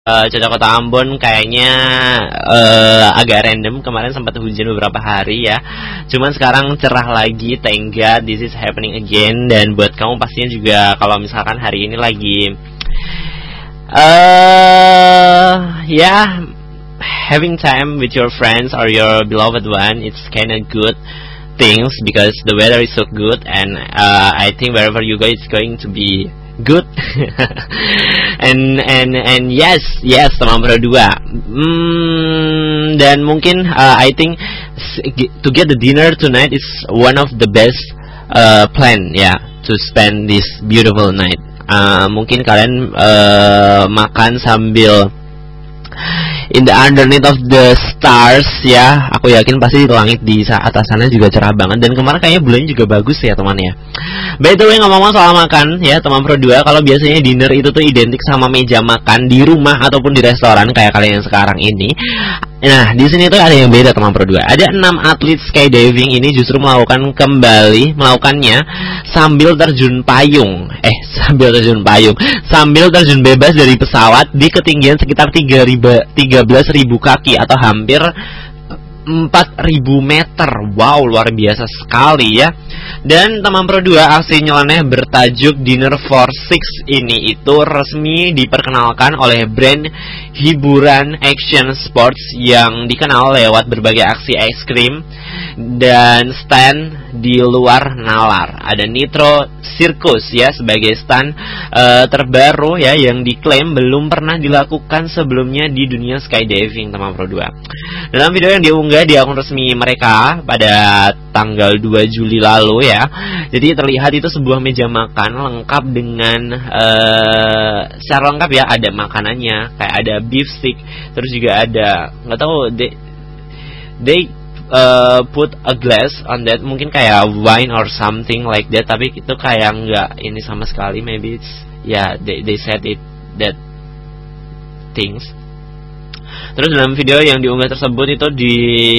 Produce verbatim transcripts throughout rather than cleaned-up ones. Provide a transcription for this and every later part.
Uh, Cuaca kota Ambon kayaknya uh, agak random. Kemarin sempat hujan beberapa hari ya. Cuman sekarang cerah lagi. Thank God this is happening again. Dan buat kamu pastinya juga kalau misalkan hari ini lagi uh, ya yeah, having time with your friends or your beloved one, it's kinda good things because the weather is so good. And uh, I think wherever you go it's going to be good. and and and yes yes teman pro dua. Hmm, dan mungkin uh, I think to get the dinner tonight is one of the best uh, plan ya yeah, to spend this beautiful night. Uh, mungkin kalian uh, makan sambil in the underneath of the stars ya. Aku yakin pasti langit di atas sana juga cerah banget. Dan kemarin kayaknya bulannya juga bagus ya teman ya. By the way, ngomong-ngomong soal makan ya teman pro dua, kalau biasanya dinner itu tuh identik sama meja makan di rumah ataupun di restoran kayak kalian yang sekarang ini. Nah, di sini tuh ada yang beda teman pro dua. Ada enam atlet skydiving ini justru melakukan kembali melakukannya sambil terjun payung. Eh, sambil terjun payung, sambil terjun bebas dari pesawat di ketinggian sekitar tiga belas ribu kaki atau hampir empat ribu meter. Wow, luar biasa sekali ya. Dan teman pro dua, aksi nyeleneh bertajuk Dinner for Six ini itu resmi diperkenalkan oleh brand hiburan action sports yang dikenal lewat berbagai aksi ekstrim dan stand di luar nalar. Ada Nitro Circus ya sebagai stand uh, terbaru ya yang diklaim belum pernah dilakukan sebelumnya di dunia skydiving teman pro dua. Dalam video yang diunggah di akun resmi mereka pada tanggal dua Juli lalu ya. Jadi terlihat itu sebuah meja makan lengkap dengan uh, secara lengkap ya, ada makanannya kayak ada beef stick, terus juga ada nggak tahu they, they uh, put a glass on that, mungkin kayak wine or something like that, tapi itu kayak nggak ini sama sekali. Maybe it's ya yeah, they they said it that things. Terus dalam video yang diunggah tersebut itu di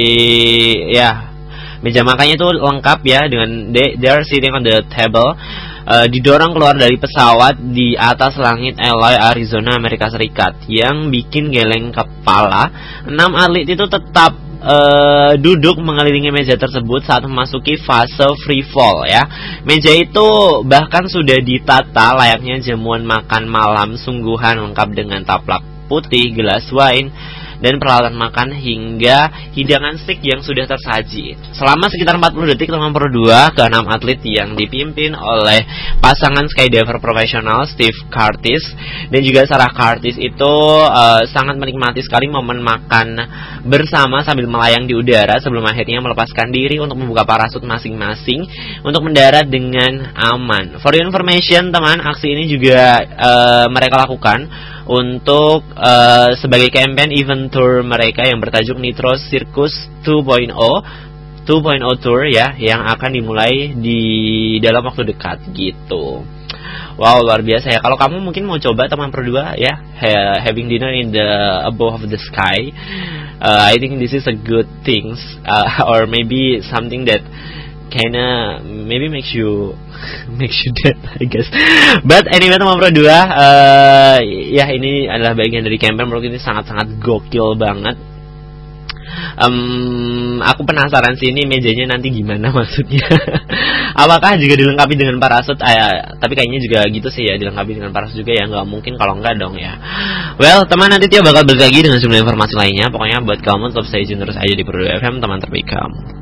ya meja makannya itu lengkap ya dengan they, they are sitting on the table, uh, didorong keluar dari pesawat di atas langit L A, Arizona, Amerika Serikat. Yang bikin geleng kepala, enam atlet itu tetap uh, duduk mengelilingi meja tersebut saat memasuki fase free fall ya. Meja itu bahkan sudah ditata layaknya jamuan makan malam sungguhan, lengkap dengan taplak putih, gelas wine, dan peralatan makan hingga hidangan steak yang sudah tersaji. Selama sekitar empat puluh detik teman pro dua, keenam atlet yang dipimpin oleh pasangan skydiver profesional Steve Curtis dan juga Sarah Curtis itu uh, sangat menikmati sekali momen makan bersama sambil melayang di udara sebelum akhirnya melepaskan diri untuk membuka parasut masing-masing untuk mendarat dengan aman. For your information teman, aksi ini juga uh, mereka lakukan untuk uh, sebagai campaign event tour mereka yang bertajuk Nitro Circus dua titik nol Tour ya, yang akan dimulai di dalam waktu dekat gitu. Wow, luar biasa ya. Kalau kamu mungkin mau coba teman pro dua ya, ha- having dinner in the above of the sky, uh, I think this is a good things, uh, or maybe something that kinda maybe makes you makes you dead I guess. But anyway teman pro dua, uh, ya ini adalah bagian dari campaign. Menurut ini sangat-sangat gokil banget. Um, aku penasaran sih ini mejanya nanti gimana maksudnya. Apakah juga dilengkapi dengan parasut? Uh, tapi kayaknya juga gitu sih ya, dilengkapi dengan parasut juga ya, nggak mungkin kalau nggak dong ya. Well teman, nanti Tio bakal balik lagi dengan sejumlah informasi lainnya. Pokoknya buat kamu tetap stay tune terus aja di Pro dua F M, teman terbaik kamu.